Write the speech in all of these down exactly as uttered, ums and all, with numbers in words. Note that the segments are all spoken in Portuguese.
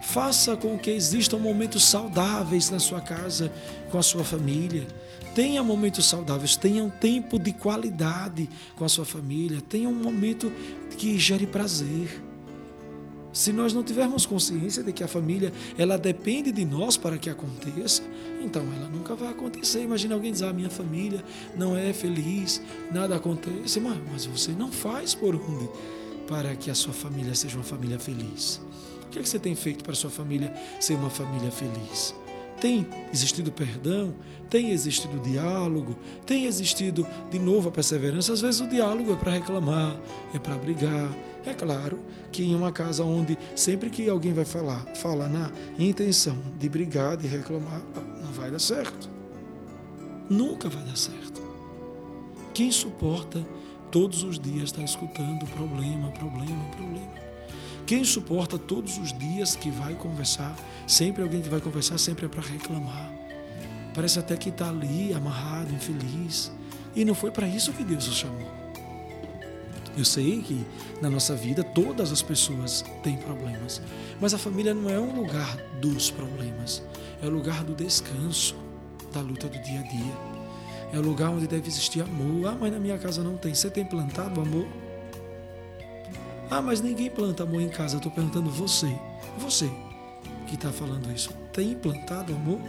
Faça com que existam momentos saudáveis na sua casa, com a sua família. Tenha momentos saudáveis, tenha um tempo de qualidade com a sua família, tenha um momento que gere prazer. Se nós não tivermos consciência de que a família ela depende de nós para que aconteça, então ela nunca vai acontecer. Imagina alguém dizer, a minha família não é feliz, nada acontece, mas, mas você não faz por onde para que a sua família seja uma família feliz. O que é que você tem feito para a sua família ser uma família feliz? Tem existido perdão? Tem existido diálogo? Tem existido, de novo, a perseverança? Às vezes o diálogo é para reclamar, é para brigar. É claro que em uma casa onde sempre que alguém vai falar, fala na intenção de brigar, de reclamar, não vai dar certo. Nunca vai dar certo. Quem suporta todos os dias estar escutando problema, problema, problema? Quem suporta todos os dias que vai conversar, sempre alguém que vai conversar, sempre é para reclamar. Parece até que está ali amarrado, infeliz. E não foi para isso que Deus o chamou. Eu sei que na nossa vida todas as pessoas têm problemas, mas a família não é um lugar dos problemas, é o lugar do descanso, da luta do dia a dia. É o lugar onde deve existir amor. Ah, mas na minha casa não tem. Você tem plantado amor? Ah, mas ninguém planta amor em casa. Eu estou perguntando você, você que está falando isso, tem plantado amor?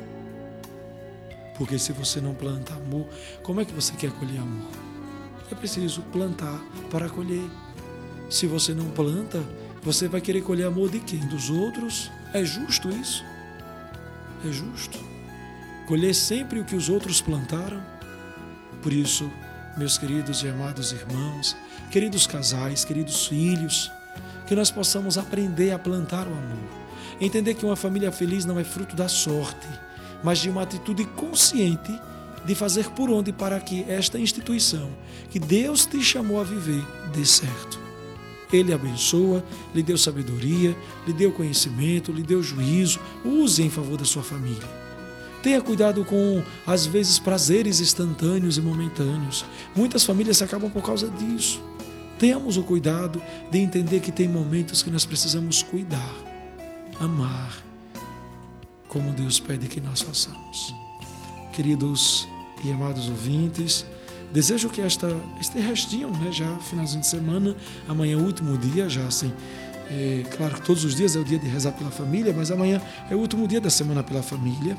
Porque se você não planta amor, como é que você quer colher amor? É preciso plantar para colher. Se você não planta, você vai querer colher amor de quem? Dos outros? É justo isso? É justo? Colher sempre o que os outros plantaram? Por isso, meus queridos e amados irmãos, queridos casais, queridos filhos, que nós possamos aprender a plantar o amor. Entender que uma família feliz não é fruto da sorte, mas de uma atitude consciente de fazer por onde para que esta instituição, que Deus te chamou a viver, dê certo. Ele abençoa, lhe deu sabedoria, lhe deu conhecimento, lhe deu juízo, use em favor da sua família. Tenha cuidado com, às vezes, prazeres instantâneos e momentâneos. Muitas famílias se acabam por causa disso. Tenhamos o cuidado de entender que tem momentos que nós precisamos cuidar, amar, como Deus pede que nós façamos. Queridos e amados ouvintes, desejo que esta, este restinho, né, já finalzinho de semana, amanhã é o último dia, já assim, é, claro que todos os dias é o dia de rezar pela família, mas amanhã é o último dia da semana pela família.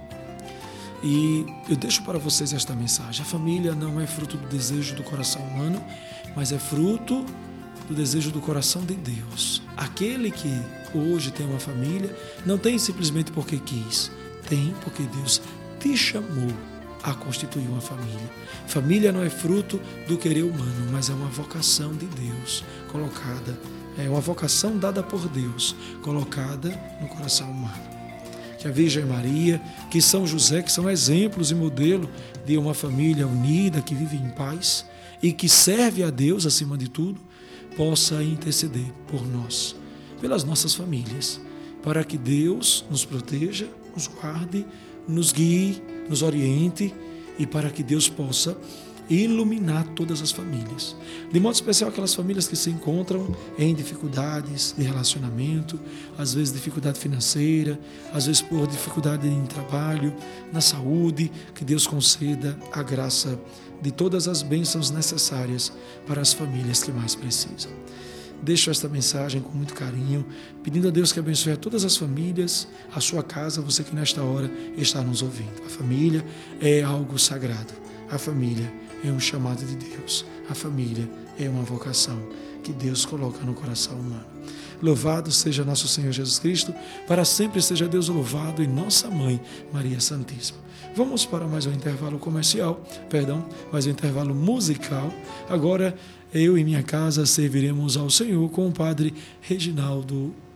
E eu deixo para vocês esta mensagem. A família não é fruto do desejo do coração humano, mas é fruto do desejo do coração de Deus. Aquele que hoje tem uma família, não tem simplesmente porque quis, tem porque Deus te chamou a constituir uma família. Família não é fruto do querer humano, mas é uma vocação de Deus colocada, é uma vocação dada por Deus, colocada no coração humano. Que a Virgem Maria, que São José, que são exemplos e modelo de uma família unida, que vive em paz e que serve a Deus acima de tudo, possa interceder por nós, pelas nossas famílias, para que Deus nos proteja, nos guarde, nos guie, nos oriente e para que Deus possa iluminar todas as famílias. De modo especial aquelas famílias que se encontram em dificuldades de relacionamento, às vezes dificuldade financeira, às vezes por dificuldade em trabalho, na saúde, que Deus conceda a graça de todas as bênçãos necessárias para as famílias que mais precisam. Deixo esta mensagem com muito carinho, pedindo a Deus que abençoe a todas as famílias, a sua casa, você que nesta hora está nos ouvindo. A família é algo sagrado. A família é um chamado de Deus. A família é uma vocação que Deus coloca no coração humano. Louvado seja nosso Senhor Jesus Cristo, para sempre seja Deus louvado e nossa Mãe, Maria Santíssima. Vamos para mais um intervalo comercial, perdão, mais um intervalo musical. Agora, eu e minha casa serviremos ao Senhor com o Padre Reginaldo